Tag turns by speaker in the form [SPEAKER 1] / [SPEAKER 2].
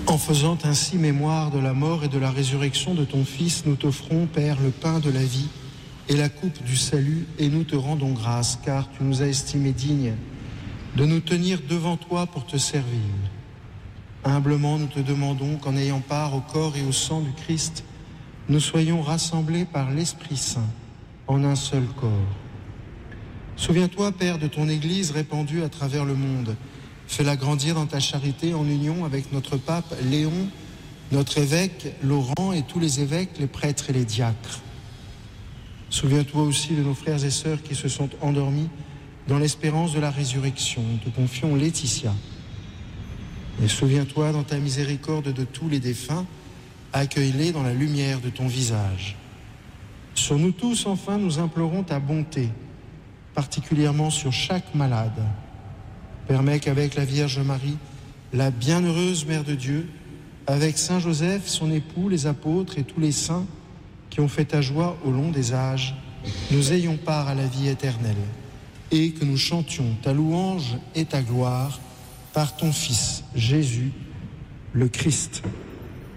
[SPEAKER 1] En faisant ainsi mémoire de la mort et de la résurrection de ton Fils, nous t'offrons, Père, le pain de la vie et la coupe du salut, et nous te rendons grâce, car tu nous as estimés dignes de nous tenir devant toi pour te servir. Humblement, nous te demandons qu'en ayant part au corps et au sang du Christ, nous soyons rassemblés par l'Esprit Saint en un seul corps. Souviens-toi, Père, de ton Église répandue à travers le monde. Fais-la grandir dans ta charité en union avec notre pape Léon, notre évêque Laurent et tous les évêques, les prêtres et les diacres. Souviens-toi aussi de nos frères et sœurs qui se sont endormis dans l'espérance de la résurrection. Nous te confions Laetitia. Et souviens-toi dans ta miséricorde de tous les défunts, accueille-les dans la lumière de ton visage. Sur nous tous, enfin, nous implorons ta bonté, particulièrement sur chaque malade. Permets qu'avec la Vierge Marie, la bienheureuse Mère de Dieu, avec Saint Joseph, son époux, les apôtres et tous les saints qui ont fait ta joie au long des âges, nous ayons part à la vie éternelle et que nous chantions ta louange et ta gloire par ton Fils, Jésus, le Christ.